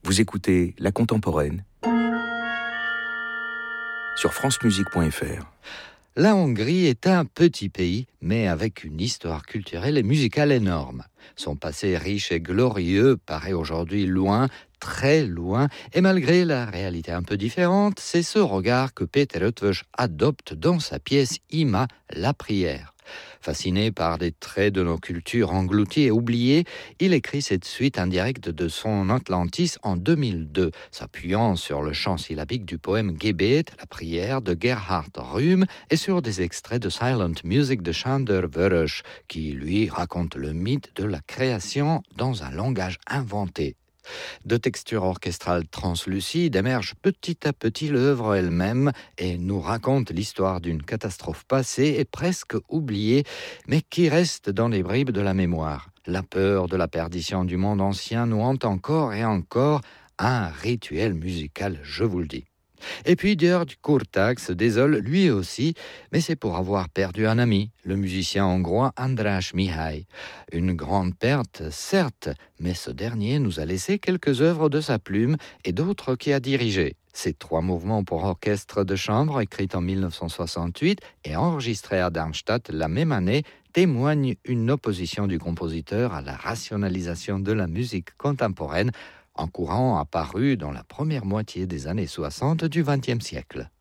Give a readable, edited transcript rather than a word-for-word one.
Vous écoutez La Contemporaine sur francemusique.fr. La Hongrie est un petit pays, mais avec une histoire culturelle et musicale énorme. Son passé riche et glorieux paraît aujourd'hui loin, très loin, et malgré la réalité un peu différente, c'est ce regard que Péter Eötvös adopte dans sa pièce Ima, la prière. Fasciné par des traits de nos cultures englouties et oubliées, il écrit cette suite indirecte de son Atlantis en 2002, s'appuyant sur le chant syllabique du poème Gebet, la prière de Gerhard Rühm, et sur des extraits de Silent Music de Sándor Vörös, qui lui raconte le mythe de la création dans un langage inventé. De texture orchestrale translucide émerge petit à petit l'œuvre elle-même et nous raconte l'histoire d'une catastrophe passée et presque oubliée, mais qui reste dans les bribes de la mémoire. La peur de la perdition du monde ancien nous hante encore et encore, un rituel musical, je vous le dis. Et puis György Kurtág se désole lui aussi, mais c'est pour avoir perdu un ami, le musicien hongrois András Mihály. Une grande perte, certes, mais ce dernier nous a laissé quelques œuvres de sa plume et d'autres qu'il a dirigées. Ces 3 mouvements pour orchestre de chambre, écrits en 1968 et enregistrés à Darmstadt la même année, témoignent une opposition du compositeur à la rationalisation de la musique contemporaine, un courant apparu dans la première moitié des années 60 du XXe siècle.